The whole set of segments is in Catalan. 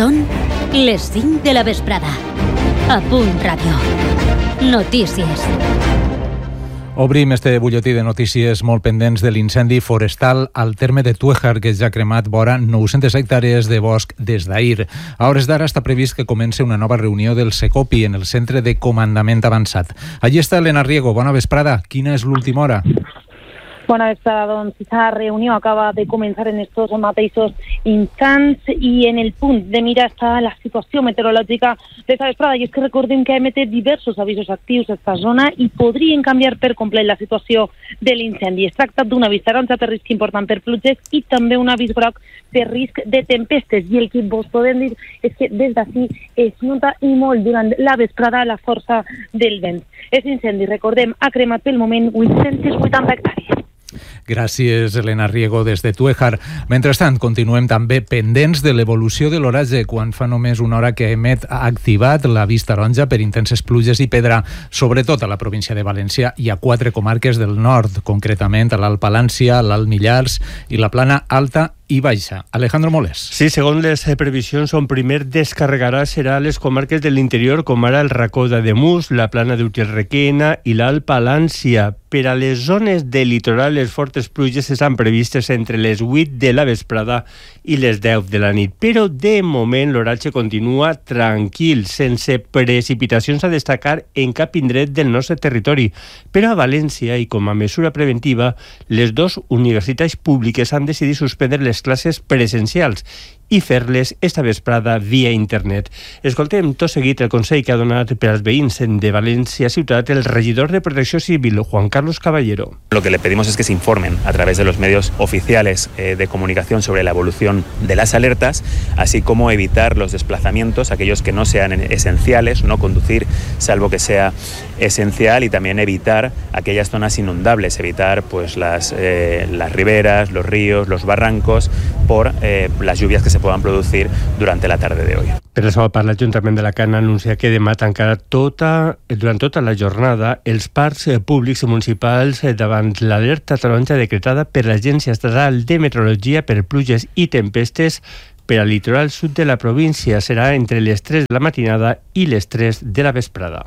Són les 5 de la vesprada. A Punt Ràdio. Notícies. Obrim este butlletí de notícies molt pendents de l'incendi forestal al terme de Tuéjar, que ja ha cremat vora 900 hectàrees de bosc des d'ahir. A hores d'ara està previst que comenci una nova reunió del Secopi en el Centre de Comandament Avançat. Allí està Elena Riego. Bona vesprada. Quina és l'última hora? Bona vesprada, doncs aquesta reunió acaba de començar en estos mateixos instants i en el punt de mira està la situació meteorològica d'esta vesprada, i és que recordem que emet diversos avisos actius a aquesta zona i podrien canviar per complet la situació de l'incendi. Es tracta d'un avís taronja per risc important per pluges i també un avís groc per risc de tempestes, i el que vos podem dir és que des d'ací es nota i molt durant la vesprada la força del vent. Aquest incendi, recordem, ha cremat pel moment 880 hectàrees. Gràcies, Elena Riego, des de Tuéjar. Mentrestant, continuem també pendents de l'evolució de l'oratge, quan fa només una hora que emet ha activat l'avís taronja per intenses pluges i pedra, sobretot a la província de València i a 4 comarques del nord, concretament a l'Alt Palància, l'Alt Millars i la Plana Alta i Baixa. Alejandro Molés. Sí, segons les previsions, on primer descarregarà serà les comarques de l'interior, com ara el Racó d'Ademús, la Plana d'Utiel-Requena i l'Alt Palància. Per a les zones del litoral, les fortes pluges estan previstes entre les 8 de la vesprada i les 10 de la nit. Però, de moment, l'oratge continua tranquil, sense precipitacions a destacar en cap indret del nostre territori. Però a València, i com a mesura preventiva, les 2 universitats públiques han decidit suspendre les classes presencials i fer-les esta vesprada via internet. Escoltem tot seguit el consell que ha donat per als veïns de València Ciutat el regidor de Protecció Civil, Juan Carlos Caballero. Lo que le pedimos es que se informen a través de los medios oficiales de comunicación sobre la evolución de las alertas, así como evitar los desplazamientos, aquellos que no sean esenciales, no conducir salvo que sea esencial, y también evitar aquellas zonas inundables, evitar pues las riberas, los ríos, los barrancos, por las lluvias que se puedan producir durante la tarde de hoy. Per la seva part, l'Ajuntament d'Alacant anuncia que demà tancarà durant tota la jornada els parcs públics municipals davant l'alerta taronja decretada per l'Agència Estatal de Meteorologia per pluges i tempestes per al litoral sud de la província. Serà entre les 3 de la matinada i les 3 de la vesprada.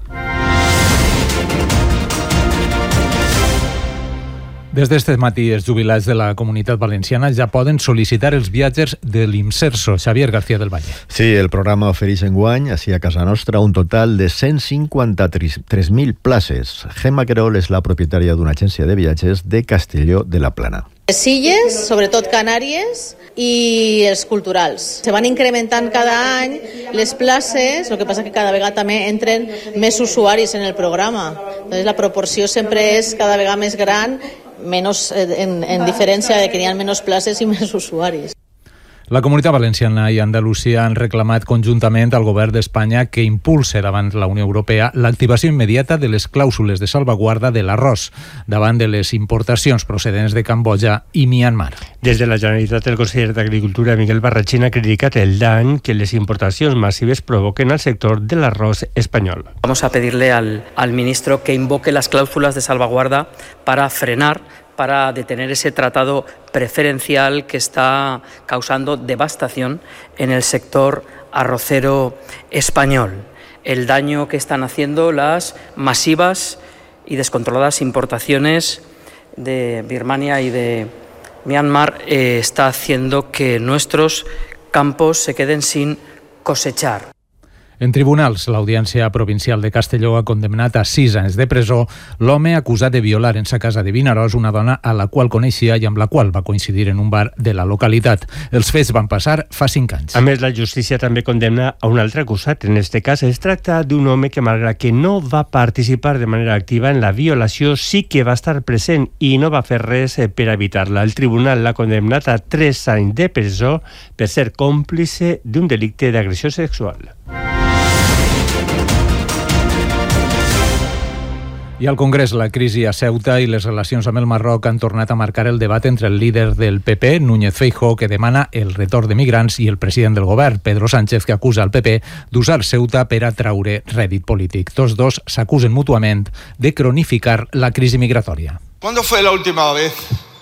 Des d'este matí, els jubilats de la Comunitat Valenciana ja poden sol·licitar els viatges de l'Imserso. Xavier García del Valle. Sí, el programa ofereix enguany, així a casa nostra, un total de 153.000 places. Gemma Querol és la propietària d'una agència de viatges de Castelló de la Plana. Les illes, sobretot Canàries, i els culturals. Se van incrementant cada any les places, el que passa que cada vegada també entren més usuaris en el programa. Entonces, la proporció sempre és cada vegada més gran, menos en diferència de que hi ha menys places i més usuaris. La Comunitat Valenciana i Andalusia han reclamat conjuntament al govern d'Espanya que impulse davant la Unió Europea l'activació immediata de les clàusules de salvaguarda de l'arròs davant de les importacions procedents de Cambodja i Myanmar. Des de la Generalitat, el conseller d'Agricultura, Miguel Barrachín, ha criticat el dany que les importacions massives provoquen al sector de l'arròs espanyol. Vamos a pedirle al ministro que invoque las cláusulas de salvaguarda para frenar, para detener ese tratado preferencial que está causando devastación en el sector arrocero español. El daño que están haciendo las masivas y descontroladas importaciones de Birmania y de Myanmar está haciendo que nuestros campos se queden sin cosechar. En tribunals, l'Audiència Provincial de Castelló ha condemnat a 6 anys de presó l'home acusat de violar en sa casa de Vinaròs una dona a la qual coneixia i amb la qual va coincidir en un bar de la localitat. Els fets van passar fa 5 anys. A més, la justícia també condemna a un altre acusat. En este cas, es tracta d'un home que, malgrat que no va participar de manera activa en la violació, sí que va estar present i no va fer res per evitar-la. El tribunal l'ha condemnat a 3 anys de presó per ser còmplice d'un delicte d'agressió sexual. I al Congrés, la crisi a Ceuta i les relacions amb el Marroc han tornat a marcar el debat entre el líder del PP, Núñez Feijóo, que demana el retorn de migrants, i el president del govern, Pedro Sánchez, que acusa al PP d'usar Ceuta per a traure rèdit polític. Tots dos s'acusen mútuament de cronificar la crisi migratòria. ¿Cuándo fue la última vez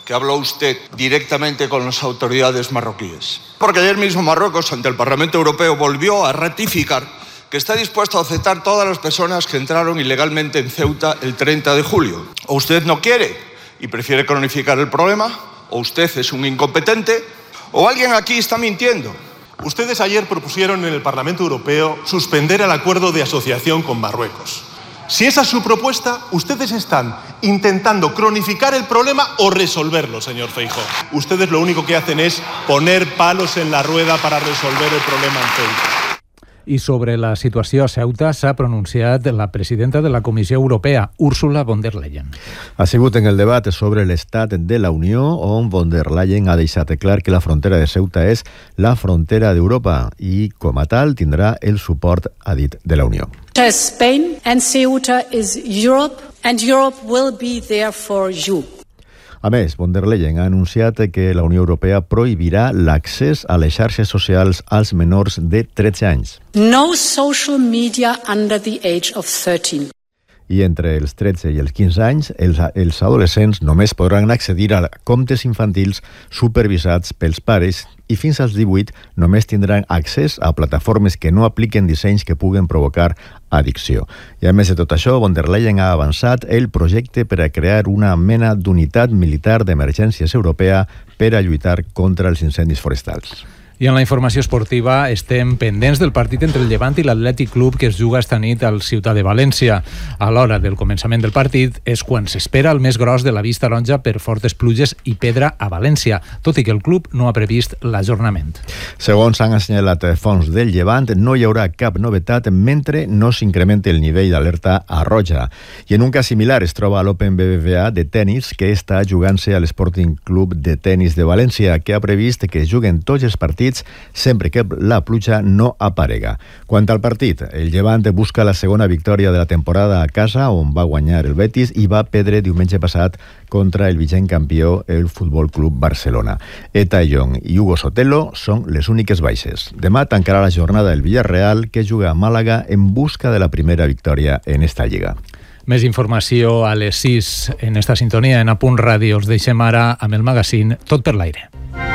que habló usted directamente con las autoridades marroquíes. Porque ayer mismo Marruecos, ante el Parlamento Europeo, volvió a ratificar que está dispuesto a aceptar todas las personas que entraron ilegalmente en Ceuta el 30 de julio. O usted no quiere y prefiere cronificar el problema, o usted es un incompetente, o alguien aquí está mintiendo. Ustedes ayer propusieron en el Parlamento Europeo suspender el acuerdo de asociación con Marruecos. Si esa es su propuesta, ustedes están intentando cronificar el problema o resolverlo, señor Feijóo. Ustedes lo único que hacen es poner palos en la rueda para resolver el problema en Ceuta. I sobre la situació a Ceuta s'ha pronunciat la presidenta de la Comissió Europea, Ursula von der Leyen. Ha sigut en el debat sobre l'estat de la Unió on von der Leyen ha deixat clar que la frontera de Ceuta és la frontera d'Europa i, com a tal, tindrà el suport, ha dit, de la Unió. Spain and Ceuta is Europe and Europe will be there for you. A més, von der Leyen ha anunciat que la Unió Europea prohibirà l'accés a les xarxes socials als menors de 13 anys. No social media under the age of 13. I entre els 13 i els 15 anys, els adolescents només podran accedir a comptes infantils supervisats pels pares i fins als 18 només tindran accés a plataformes que no apliquen dissenys que puguen provocar addicció. I a més de tot això, von der Leyen ha avançat el projecte per a crear una mena d'unitat militar d'emergències europea per a lluitar contra els incendis forestals. I en la informació esportiva estem pendents del partit entre el Llevant i l'Atlètic Club que es juga esta nit al Ciutat de València. A l'hora del començament del partit és quan s'espera el més gros de la vista taronja per fortes pluges i pedra a València, tot i que el club no ha previst l'ajornament. Segons han assenyalat fonts del Llevant, no hi haurà cap novetat mentre no s'incrementi el nivell d'alerta a roja. I en un cas similar es troba a l'Open BBVA de tenis que està jugant-se a l'Sporting Club de Tenis de València, que ha previst que juguen tots els partits sempre que la pluja no aparega. Quant al partit, el Llevant busca la segona victòria de la temporada a casa, on va guanyar el Betis i va perdre diumenge passat contra el vigent campió, el Futbol Club Barcelona. Eta Young i Hugo Sotelo són les úniques baixes. Demà tancarà la jornada el Villarreal, que juga a Màlaga en busca de la primera victòria en esta lliga. Més informació a les 6 en esta sintonia en A Punt Ràdio. Us deixem ara amb el magazín Tot per l'aire.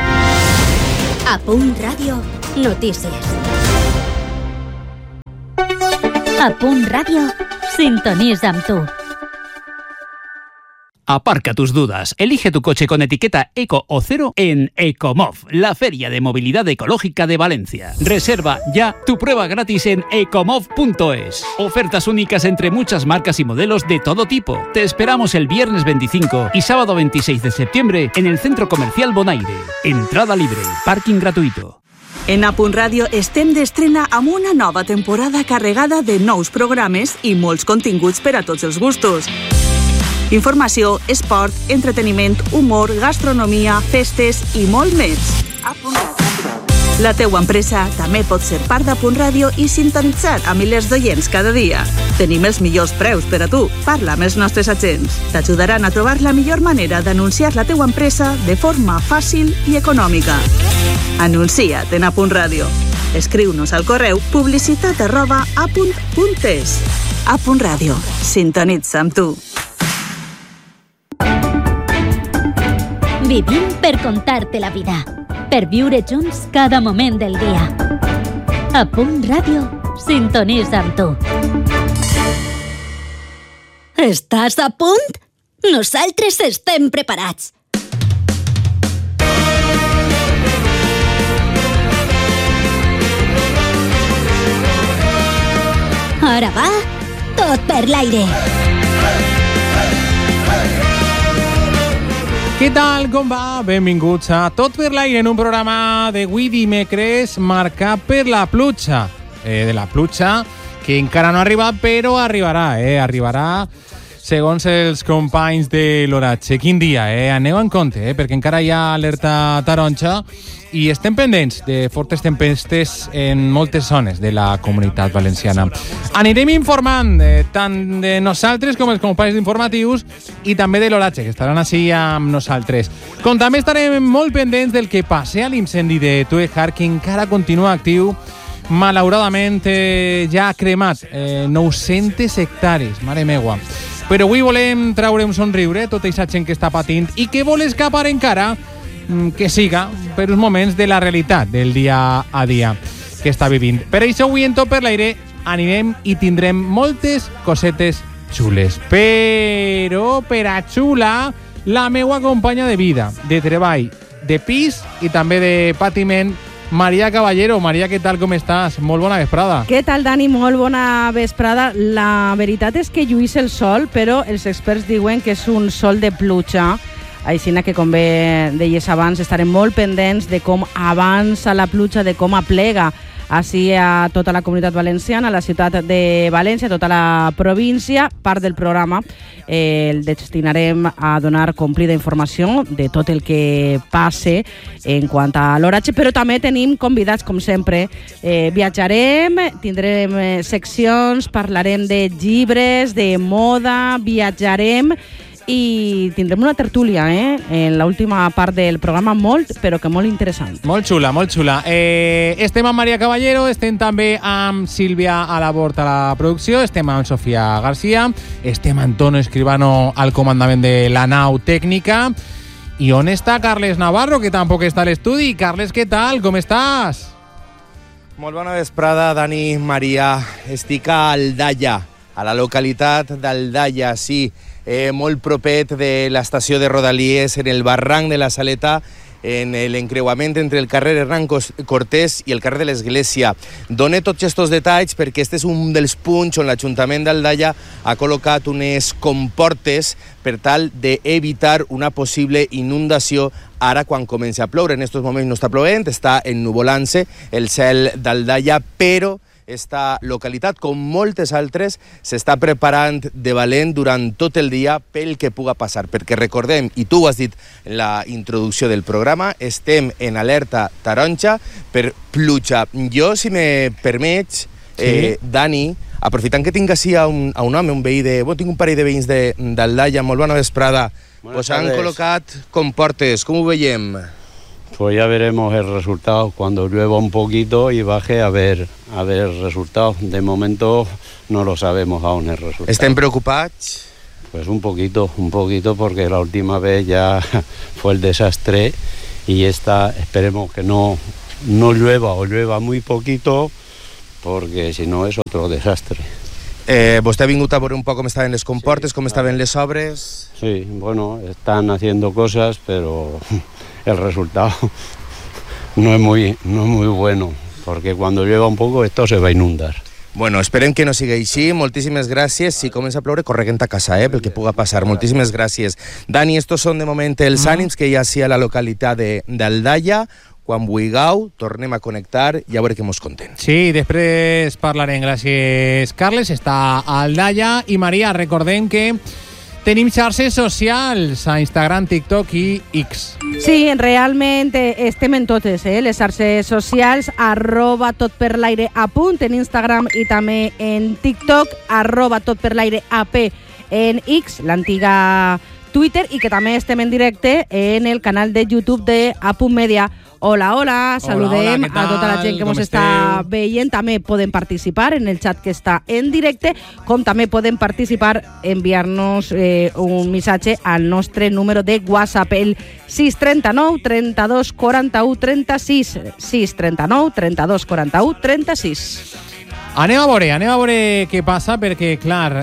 A Punt Ràdio, notícies. A Punt Ràdio, sintonitza amb tu. Aparca tus dudas. Elige tu coche con etiqueta Eco o Cero en Ecomov, la feria de movilidad ecológica de Valencia. Reserva ya tu prueba gratis en ecomov.es. Ofertas únicas entre muchas marcas y modelos de todo tipo. Te esperamos el viernes 25 y sábado 26 de septiembre en el Centro Comercial Bonaire. Entrada libre, parking gratuito. En A Punt Ràdio estem d'estrena amb una nova temporada carregada de nous programes i molts continguts per a tots els gustos. Informació, esport, entreteniment, humor, gastronomia, festes i molt més. La teua empresa també pot ser part d'A Punt Ràdio i sintonitzar a milers d'oients cada dia. Tenim els millors preus per a tu. Parla amb els nostres agents. T'ajudaran a trobar la millor manera d'anunciar la teua empresa de forma fàcil i econòmica. Anuncia't en A Punt Ràdio. Escriu-nos al correu publicitat@apunt.es. A Punt Ràdio. Sintonitza amb tu. Vivim per contar-te la vida, per viure junts cada moment del dia. A Punt Ràdio, sintonitza amb tu. Estàs a punt? Nosaltres estem preparats. Ara va, tot per l'aire. Què tal, com va? Benvinguts a Tot per l'aire, en un programa d'avui dimecres marcat per la pluja. De la pluja que encara no ha arribat, però arribarà, arribarà segons els companys de l'oratge. Quin dia, aneu en compte, perquè encara hi ha alerta taronja i estem pendents de fortes tempestes en moltes zones de la Comunitat Valenciana. Anirem informant tant de nosaltres com els companys informatius i també de l'oratge, que estaran així amb nosaltres. Com també estarem molt pendents del que passa a l'incendi de Tuejar, que encara continua actiu. Malauradament ja ha cremat 900 hectàrees, mare meua. Però avui volem treure un somriure a tota aquesta gent que està patint i que vol escapar encara que siga per uns moments de la realitat del dia a dia que està vivint. Per això avui en Tot per l'Aire anirem i tindrem moltes cosetes xules. Però per a xula, la meua companya de vida, de treball, de pis i també de patiment, Maria Caballero. Maria, què tal, com estàs? Molt bona vesprada. Què tal, Dani? Molt bona vesprada. La veritat és que lluís el sol, però els experts diuen que és un sol de pluja. Així que, com bé deies abans, estarem molt pendents de com avança la pluja, de com aplega així a tota la comunitat valenciana, a la ciutat de València, a tota la província. Part del programa el destinarem a donar complida informació de tot el que passe en quant a l'oratge, però també tenim convidats, com sempre. Viatjarem, tindrem seccions, parlarem de llibres, de moda, viatjarem i tindrem una tertúlia en l'última part del programa, molt, però que molt interessant. Molt xula, molt xula. Estem amb Maria Caballero, estem també amb Sílvia Alabort a la producció, estem amb Sofia García, estem amb Antonio Escribano al comandament de la nau tècnica. I on està Carles Navarro, que tampoc està a l'estudi? Carles, què tal? Com estàs? Molt bona vesprada, Dani, Maria. Estic a Aldaia, a la localitat d'Aldaia, sí, molt propet de l'estació de Rodalies, en el barranc de la Saleta, en l'encreuament entre el carrer Hernán Cortés i el carrer de l'Església. Done tots aquests detalls perquè este és un dels punts on l'Ajuntament d'Aldaia ha col·locat unes comportes per tal d'evitar una possible inundació ara quan comença a ploure. En aquests moments no està plovent, està ennuvolant-se el cel d'Aldaia, però esta localitat, com moltes altres, s'està preparant de valent durant tot el dia pel que puga passar, perquè recordem, i tu ho has dit en la introducció del programa, estem en alerta taronja per pluja. Jo, si me permets, Dani, aprofitant que tinc així a un home, un veí de... Tinc un parell de veïns d'Aldaia, molt bona vesprada, pues han col·locat comportes, com ho veiem? Pues ya veremos el resultado cuando llueva un poquito y baje a ver el resultado. De momento no lo sabemos aún el resultado. ¿Estén preocupados? Pues un poquito, porque la última vez ya fue el desastre y esta esperemos que no llueva o llueva muy poquito, porque si no es otro desastre. ¿Vostè ha vingut a veure un poc com estaven les comportes, com estaven les obres? Sí, bueno, están haciendo cosas, pero el resultado no es muy bueno, porque cuando llueva un poco esto se va a inundar. Bueno, esperem que no sigui així. Moltíssimes gràcies. Si comença a ploure, correguent a casa, pel que puga passar. Moltíssimes gràcies. Dani, estos són de moment els ànims que hi ha així a la localitat d'Aldaia. Quan vulgueu, tornem a connectar i a veure què mos conten. Sí, després parlarem. Gràcies, Carles. Està a Aldaia. I Maria, recordem que tenim xarxes socials a Instagram, TikTok i X. Sí, realment estem en totes, les xarxes socials, @totperlaire.apunt en Instagram i també en TikTok, @totperlaireap en X, l'antiga Twitter, i que també estem en directe en el canal de YouTube de Apunt Media. Hola, saludem a tota la gent que ens està veient. També poden participar en el xat que està en directe, com també poden participar, enviar-nos un missatge al nostre número de WhatsApp, el 639 32 41 36, 639 32 41 36. Anem a veure què passa, perquè, clar,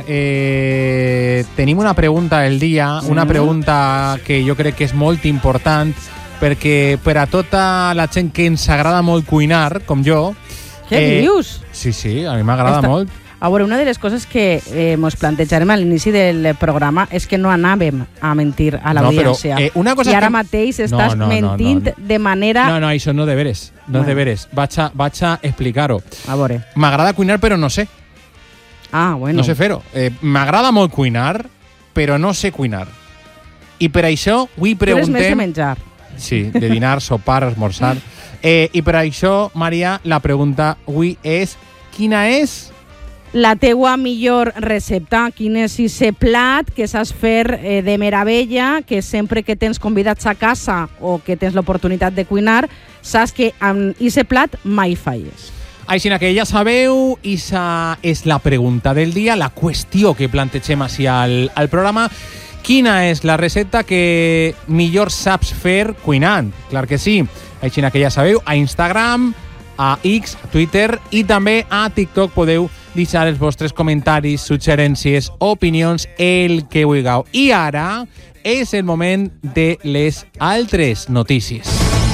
tenim una pregunta del dia, una pregunta que jo crec que és molt important, perquè per a tota la gent que ens agrada molt cuinar, com jo... Què dius? Sí, a mi m'agrada molt. A veure, una de les coses que ens plantejarem a l'inici del programa és que no anàvem a mentir a l'audiència. I ara mateix estàs mentint de manera... No, això no de veres. No de veres. Vaig a explicar-ho. A veure. M'agrada cuinar, però no sé. Ah, bueno. No sé fer-ho. M'agrada molt cuinar, però no sé cuinar. I per això avui preguntem... Tu eres més de menjar. Sí, de dinar, sopar, esmorzar. I per això, Maria, la pregunta avui és: quina és la teua millor recepta? Quin és aquest plat que saps fer de meravella, que sempre que tens convidats a casa o que tens l'oportunitat de cuinar, saps que amb aquest plat mai falles? Així que ja sabeu, esa és la pregunta del dia, la qüestió que plantegem així al programa. Quina és la recepta que millor saps fer cuinant? Clar que sí. Així que ja sabeu, a Instagram, a X, a Twitter i també a TikTok podeu deixar els vostres comentaris, suggerències, opinions, el que vulgueu. I ara és el moment de les altres notícies.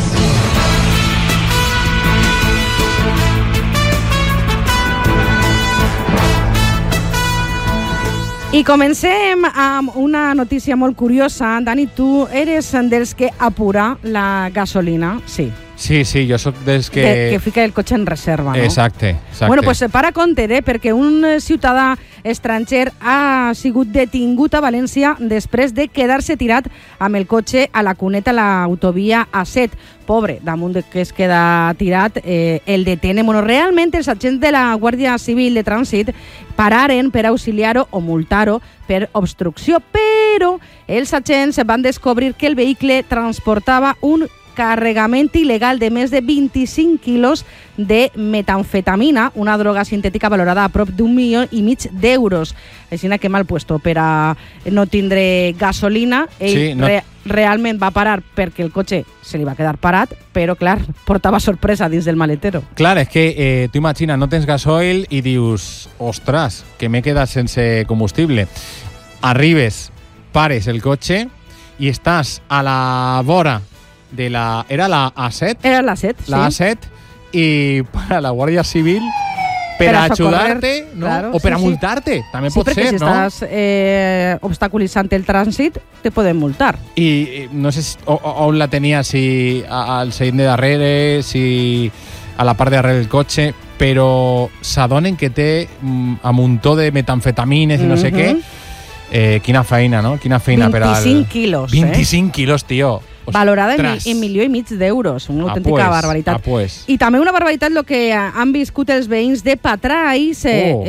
I comencem amb una notícia molt curiosa. Dani, tu eres dels que apura la gasolina? Sí. Sí, jo sóc dels que... Que fica el cotxe en reserva, no? Exacte. Bueno, pues para compte, perquè un ciutadà estranger ha sigut detingut a València després de quedar-se tirat amb el cotxe a la cuneta a l'autovia A7. Pobre, damunt de que es queda tirat, el detenen. Bueno, realment els agents de la Guàrdia Civil de Trànsit pararen per auxiliar-ho o multar-ho per obstrucció, però els agents van descobrir que el vehicle transportava un carregament il·legal de més de 25 quilos de metamfetamina, una droga sintètica valorada a prop d'1,5 milions d'euros. Així que mal puesto per a no tindre gasolina. Ell realment va parar perquè el cotxe se li va quedar parat, però, clar, portava sorpresa dins del maletero. Clar, és que tu imagina, no tens gasoil i dius, ostres, que m'he quedat sense combustible. Arribes, pares el cotxe i estàs a la vora de la... Era la A7? Era la A7, sí. La A7, i para la Guàrdia Civil per a ajudar-te, no? Claro, o per a multar-te, també pot ser, no? Sí, perquè si estàs obstaculitzant el trànsit, te poden multar. I no sé on la tenia, si al seient de darrere, si a la part de darrere del cotxe, però s'adonen que té a muntó de metamfetamines i no sé què. Quina feina, no? Quina feina 25 quilos, 25 quilos, tio. Valorada en $1,5 milions d'euros, una autèntica barbaritat. I també una barbaritat el que han viscut els veïns de Patrais,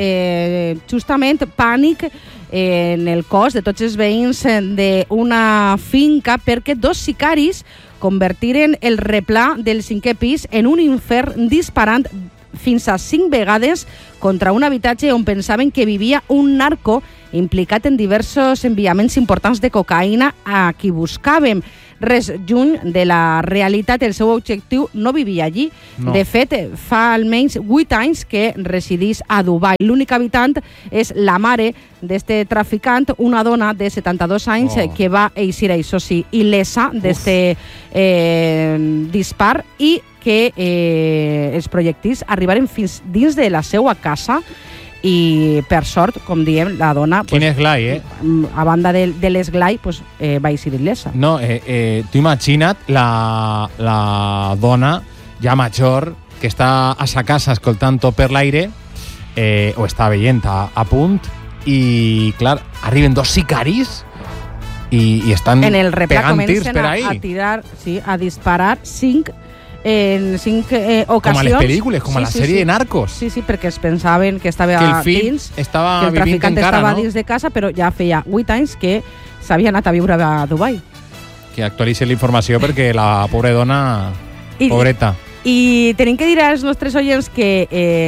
justament pànic en el cos de tots els veïns d'una finca perquè dos sicaris convertiren el replà del 5è pis en un infern disparant fins a 5 vegades contra un habitatge on pensaven que vivia un narco implicat en diversos enviaments importants de cocaïna a qui buscàvem. Res lluny de la realitat, el seu objectiu no vivia allí. No. De fet, fa almenys 8 anys que residís a Dubai. L'únic habitant és la mare d'este traficant, una dona de 72 anys que va eixir, això sí, il·lesa d'este dispar i que els projectils arribaren fins dins de la seva casa i, per sort, com diem, la dona... Quin esglai, a banda de l'esglai, va eixir il·lesa. No, tu imagina't la dona ja major que està a sa casa escoltant tot per l'aire o està veient a punt i, clar, arriben dos sicaris i estan pegant tirs per ahí. A tirar, sí, a disparar 5 ocasions. Com a les pel·lícules, com a la sèrie de Narcos. Sí, perquè es pensaven que estava dins, que el traficant estava dins de casa, però ja feia 8 anys que s'havia anat a viure a Dubai. Que actualitzi la informació perquè la pobra dona, pobreta. I tenim que dir als nostres oients que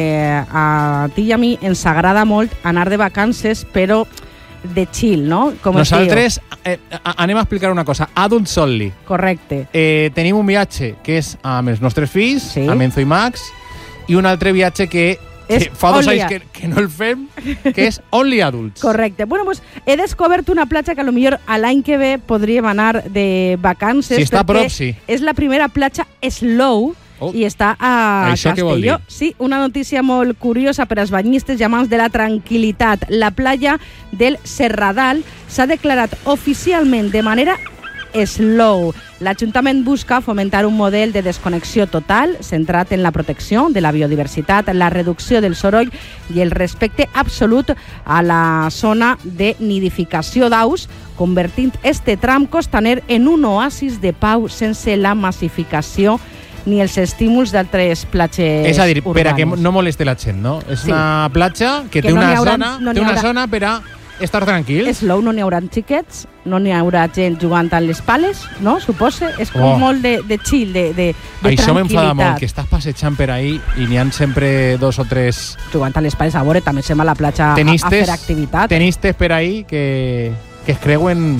a ti i a mi ens agrada molt anar de vacances, però de chill, no? Com nosaltres anem a explicar una cosa. Adults only. Correcte. Tenim un viatge que és amb els nostres fills, amb Enzo i Max, i un altre viatge que fa 2 anys que no el fem, que és only adults. Correcte. Bueno, pues he descobert una platja que potser l'any que ve podríem anar de vacances. Si està a prop, sí. És la primera platja slow i està a Castelló. Sí, una notícia molt curiosa per als banyistes i amants de la tranquil·litat. La platja del Serradal s'ha declarat oficialment de manera slow. L'Ajuntament busca fomentar un model de desconnexió total centrat en la protecció de la biodiversitat, la reducció del soroll i el respecte absolut a la zona de nidificació d'aus, convertint este tram costaner en un oasis de pau sense la massificació ni els estímuls d'altres platges urbanes. És a dir, per a que no moleste la gent, no? És una platja que té una zona per a estar tranquils. Slow, no n'hi haurà xiquets, no n'hi haurà gent jugant a les pales, no? Suposa. És com molt de chill, de Això m'enfada molt, tranquil·litat. que estàs passejant per ahí i n'hi ha sempre 2 o 3... Jugant a les pales, a veure, també se'm a la platja a fer activitat. Tenistes per ahí que es creuen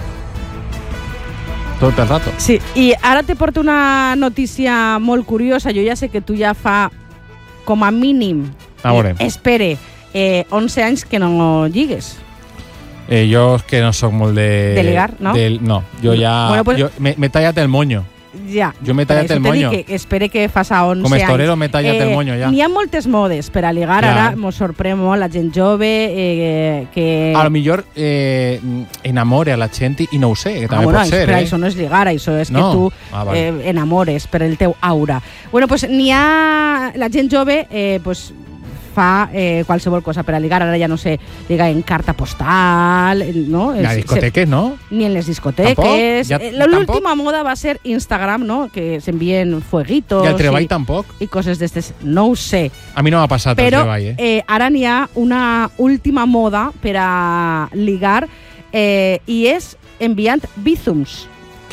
tot el rato. Sí, i ara te porto una notícia molt curiosa. Jo ja sé que tu ja fa com a mínim, espere, 11 anys que no lligues. Jo és que no sóc molt de ligar, no? No, jo ja... Bueno, pues, m'he tallat el moño. Ja. Jo m'he tallat el moño. Que espere que fas a 11 anys. Com a torero m'he tallat el moño, ja. N'hi ha moltes modes per a ligar. Clar. Ara mos sorprèn molt la gent jove que... A lo millor enamore a la gent i no ho sé, que també pot ser. Però això no és ligar, això és que tu enamores per el teu aura. Bueno, pues n'hi ha... La gent jove, pues fa qualsevol cosa per a ligar. Ara ja no sé, liga en carta postal, no? En les discoteques, no? Ni en les discoteques. L'última moda va ser Instagram, no? Que s'envien fueguitos. I el treball tampoc? I coses d'estes. No ho sé. A mi no m'ha passat el treball, ara n'hi ha una última moda per a ligar i és enviant bízums.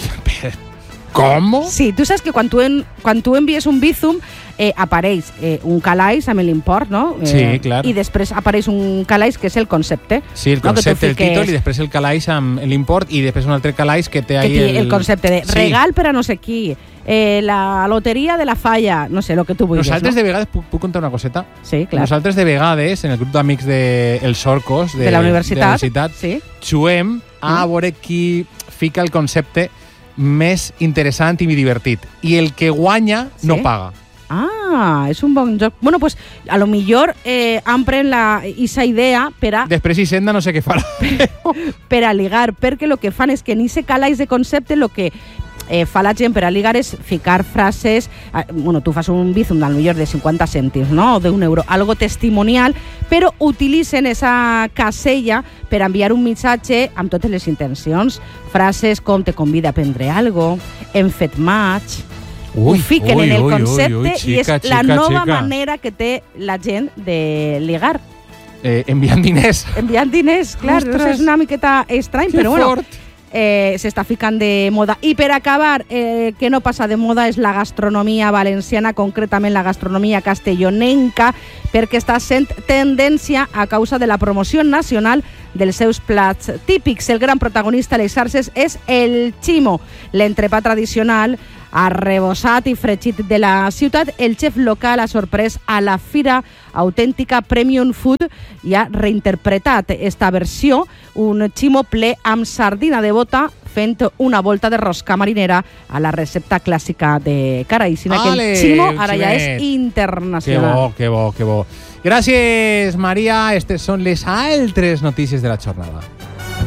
Com? Sí, tu saps que quan tu envies un bízum apareix un calaix amb l'import, no? Sí, clar. I després apareix un calaix que és el concepte. Sí, el concepte, el títol, i després el calaix amb l'import i després un altre calaix que té ahí el concepte de regal per a no sé qui, la loteria de la falla, no sé, el que tu vulguis. Nosaltres de vegades, puc contar una coseta? Sí, clar. Nosaltres de vegades, en el grup d'amics dels Orcos de la universitat, juguem a veure qui fica el concepte més interessant i divertit. I el que guanya no paga. Ah, és un bon joc. Bueno, pues a lo millor empren esa idea per a... Després Hisenda no sé què farà. Per a ligar, perquè el que fan és que en ese calaix de concepte el que fa la gent per a ligar és ficar frases, bueno, tu fas un bízum del millor de 50 cèntims, no? O d'1 euro, algo testimonial, però utilitzen esa casella per enviar un missatge amb totes les intencions. Frases com te convida a prendre algo, hem fet match... Ho fiquen en el concepte i és la nova manera que té la gent de ligar. Enviant diners. Enviant diners, clar. És una miqueta estrany, però bueno, s'està ficant de moda. I per acabar, que no passa de moda és la gastronomia valenciana, concretament la gastronomia castellonenca, perquè està sent tendència a causa de la promoció nacional dels seus plats típics. El gran protagonista a les xarxes és el ximo, l'entrepà tradicional arrebossat i fregit de la ciutat. El xef local ha sorprès a la Fira Autèntica Premium Food i ha reinterpretat esta versió, un ximo ple amb sardina de bota, fent una volta de rosca marinera a la recepta clàssica de Caraïsina, que el ximo ara ja és internacional. Que bo. Gràcies, Maria. Estes són les altres notícies de la jornada.